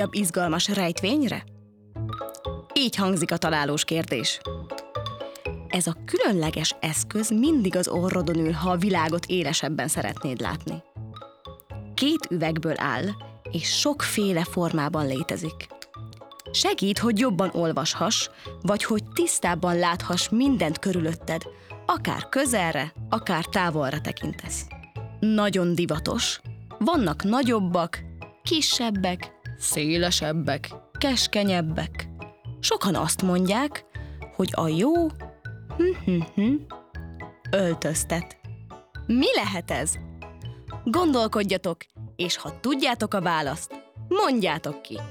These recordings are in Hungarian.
izgalmas rejtvényre? Így hangzik a találós kérdés. Ez a különleges eszköz mindig az orrodon ül, ha a világot élesebben szeretnéd látni. 2 üvegből áll, és sokféle formában létezik. Segít, hogy jobban olvashass, vagy hogy tisztábban láthass mindent körülötted, akár közelre, akár távolra tekintesz. Nagyon divatos. Vannak nagyobbak, kisebbek, szélesebbek, keskenyebbek. Sokan azt mondják, hogy a jó öltöztet. Mi lehet ez? Gondolkodjatok, és ha tudjátok a választ, mondjátok ki.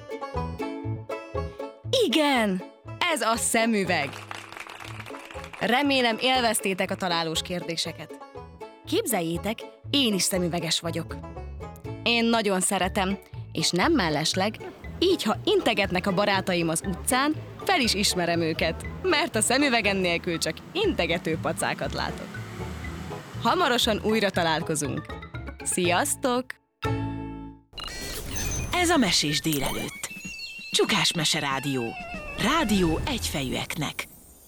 Igen, ez a szemüveg. Remélem élveztétek a találós kérdéseket. Képzeljétek, én is szemüveges vagyok. Én nagyon szeretem, és nem mellesleg, így ha integetnek a barátaim az utcán, fel is ismerem őket, mert a szemüvegen nélkül csak integető pacákat látok. Hamarosan újra találkozunk. Sziasztok! Ez a Mesés délelőtt. Csukás Mese Rádió. Rádió egyfejűeknek.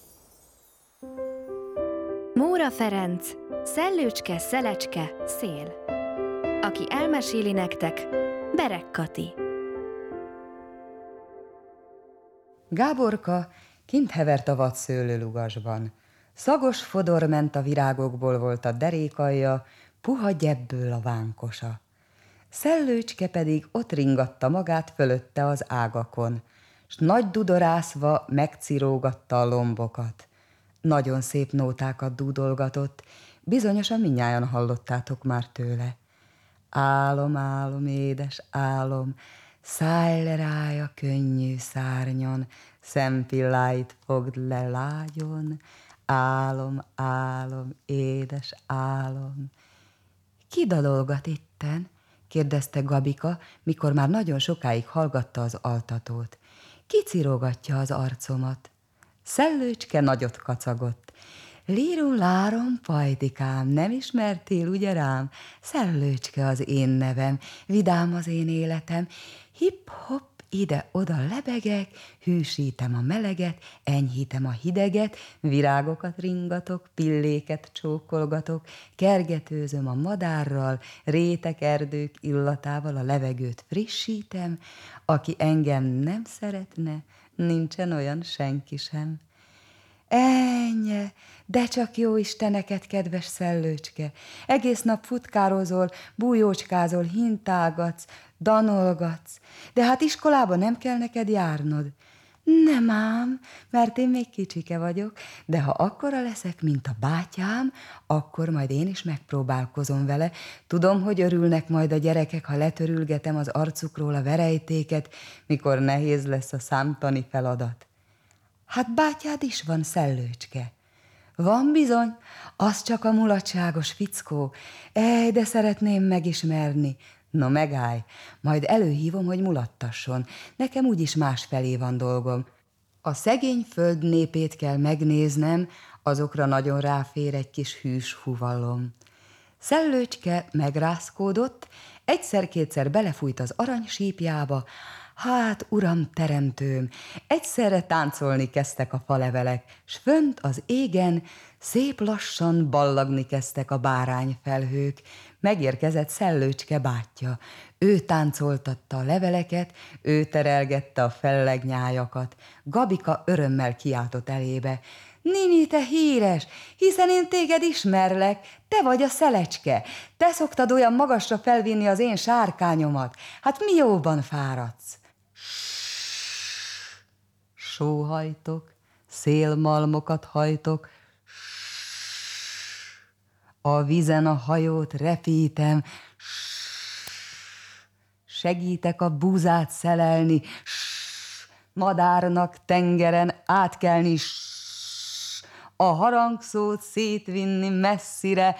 Móra Ferenc, Szellőcske, Szelecske, Szél. Aki elmeséli nektek, Berek Kati. Gáborka kint hevert a vadszőlőlugasban. Szagos fodor ment a virágokból, volt a derékalja, puha gyebből a vánkosa. Szellőcske pedig ott ringatta magát fölötte az ágakon, s nagy dudorászva megcirógatta a lombokat. Nagyon szép nótákat dúdolgatott, bizonyosan mindnyájan hallottátok már tőle. Álom, álom, édes álom, szállj le rája könnyű szárnyon, szempilláit fogd le lágyon, álom, álom, édes álom. Ki dalolgat itten? Kérdezte Gabika, mikor már nagyon sokáig hallgatta az altatót. Ki cirogatja az arcomat? Szellőcske nagyot kacagott. Lírum, lárom, pajtikám, nem ismertél, ugye rám? Szellőcske az én nevem, vidám az én életem. Hip-hop, ide-oda lebegek, hűsítem a meleget, enyhítem a hideget, virágokat ringatok, pilléket csókolgatok, kergetőzöm a madárral, rétek erdők illatával a levegőt frissítem, aki engem nem szeretne, nincsen olyan senki sem. Ennyi, de csak jó isteneket, kedves Szellőcske, egész nap futkározol, bújócskázol, hintágatsz, danolgatsz, de hát iskolába nem kell neked járnod. Nem ám, mert én még kicsike vagyok, de ha akkora leszek, mint a bátyám, akkor majd én is megpróbálkozom vele. Tudom, hogy örülnek majd a gyerekek, ha letörülgetem az arcukról a verejtéket, mikor nehéz lesz a számtani feladat. Hát bátyád is van, Szellőcske. Van bizony, az csak a mulatságos fickó. De szeretném megismerni. No megállj, majd előhívom, hogy mulattasson. Nekem úgyis másfelé van dolgom. A szegény föld népét kell megnéznem, azokra nagyon ráfér egy kis hűs huvallom. Szellőcske megrázkódott, egyszer-kétszer belefújt az aranysípjába. Hát, uram teremtőm, egyszerre táncolni kezdtek a falevelek, s fönt az égen szép lassan ballagni kezdtek a bárányfelhők. Megérkezett Szellőcske bátyja. Ő táncoltatta a leveleket, ő terelgette a fellegnyájakat. Gabika örömmel kiáltott elébe. Nini, te híres, hiszen én téged ismerlek, te vagy a Szelecske. Te szoktad olyan magasra felvinni az én sárkányomat. Hát mi jóban fáradsz? Sóhajtok, szélmalmokat hajtok, a vízen a hajót repítem, segítek a búzát szelelni, madárnak tengeren átkelni, a harangszót szétvinni messzire,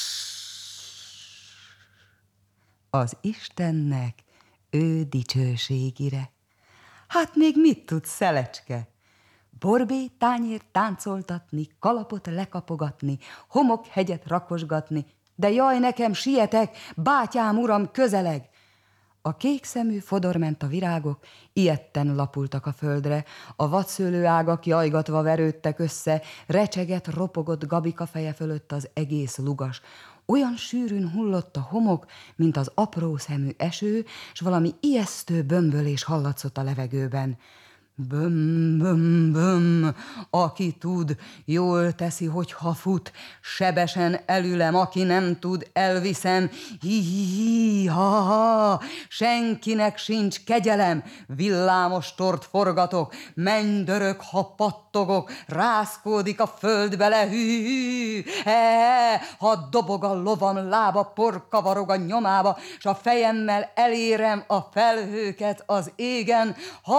az Istennek ő dicsőségire. Hát még mit tudsz, Szelecske? Borbé tányért táncoltatni, kalapot lekapogatni, homokhegyet rakosgatni, de jaj, nekem sietek, bátyám, uram, közeleg! A kékszemű fodorment a virágok ijedten lapultak a földre, a vadszőlő ágak jajgatva verődtek össze, recsegett, ropogott Gabika feje fölött az egész lugas. Olyan sűrűn hullott a homok, mint az apró szemű eső, s valami ijesztő bömbölés hallatszott a levegőben. Böm, böm, böm, aki tud, jól teszi, hogyha fut, sebesen elülem, aki nem tud, elviszem, hi, ha, senkinek sincs kegyelem, villámos tort forgatok, mennydörög, ha pattogok, rázkódik a földbe le, hű, ha dobog a lovam lába, porkavarog a nyomába, s a fejemmel elérem a felhőket az égen,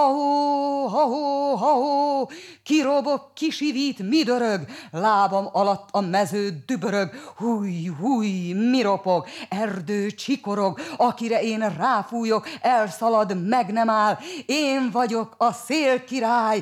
ha-hó, kirobog, kisivít, mi dörög, lábam alatt a mező dübörög, húj, mi ropog, erdő csikorog, akire én ráfújok, elszalad, meg nem áll, én vagyok a szélkirály,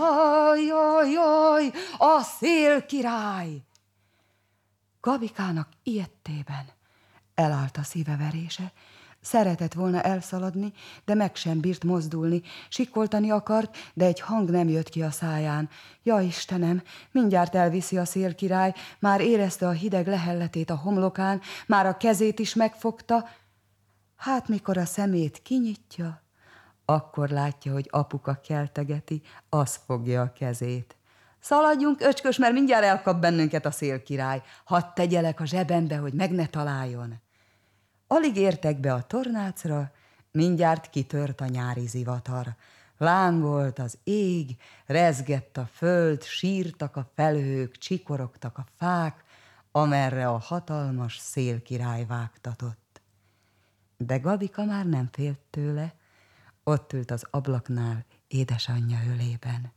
jaj, a szélkirály. Gabikának ijedtében elállt a szíveverése. Szeretett volna elszaladni, de meg sem bírt mozdulni. Sikkoltani akart, de egy hang nem jött ki a száján. Ja, Istenem, mindjárt elviszi a szélkirály, már érezte a hideg lehelletét a homlokán, már a kezét is megfogta. Hát mikor a szemét kinyitja, akkor látja, hogy apuka keltegeti, az fogja a kezét. Szaladjunk, öcskös, mert mindjárt elkap bennünket a szélkirály. Hadd tegyelek a zsebembe, hogy meg ne találjon. Alig értek be a tornácra, mindjárt kitört a nyári zivatar. Lángolt az ég, rezgett a föld, sírtak a felhők, csikorogtak a fák, amerre a hatalmas szélkirály vágtatott. De Gabika már nem félt tőle, ott ült az ablaknál édesanyja ölében.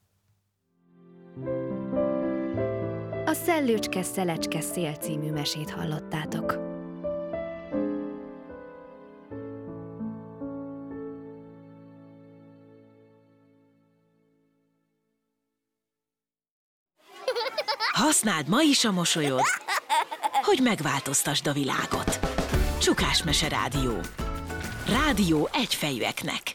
A Szellőcske Szelecske Szél című mesét hallottátok. Használd ma is a mosolyod, hogy megváltoztasd a világot. Csukás Mese Rádió. Rádió egyfejűeknek.